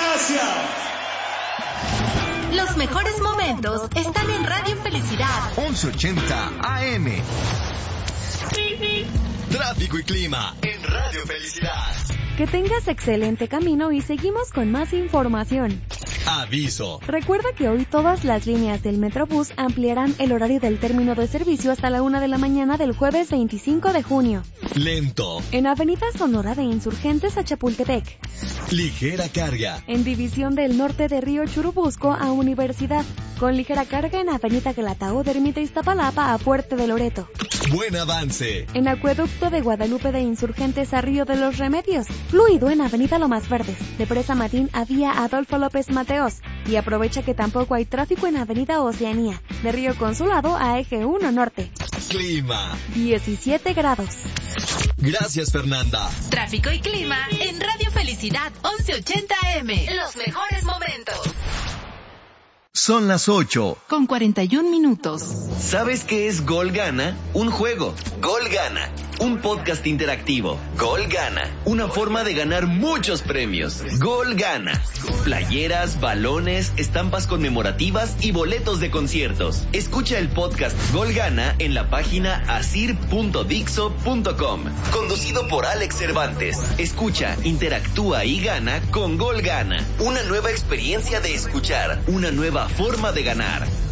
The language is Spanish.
Gracias. Los mejores momentos están en Radio Felicidad 1180 AM. Tráfico y clima en Radio Felicidad. Que tengas excelente camino y seguimos con más información. Aviso. Recuerda que hoy todas las líneas del Metrobús ampliarán el horario del término de servicio hasta la 1 de la mañana del jueves 25 de junio. Lento. En Avenida Sonora de Insurgentes a Chapultepec. Ligera carga. En División del Norte de Río Churubusco a Universidad. Con ligera carga en Avenida Guelatao de Ermita Iztapalapa a Puerto de Loreto. Buen avance. En Acueducto de Guadalupe de Insurgentes a Río de los Remedios. Fluido en Avenida Lomas Verdes. De Presa Matín a Vía Adolfo López Mateos. Y aprovecha que tampoco hay tráfico en Avenida Oceanía. De Río Consulado a Eje 1 Norte. Clima. 17 grados. Gracias, Fernanda. Tráfico y clima en Radio Felicidad 1180 AM. Los mejores momentos. Son las 8. Con 41 minutos. ¿Sabes qué es Gol Gana? Un juego. Gol Gana. Un podcast interactivo. Gol Gana. Una forma de ganar muchos premios. Gol Gana. Playeras, balones, estampas conmemorativas y boletos de conciertos. Escucha el podcast Gol Gana en la página asir.dixo.com. Conducido por Alex Cervantes. Escucha, interactúa y gana con Gol Gana. Una nueva experiencia de escuchar. Una nueva forma de ganar.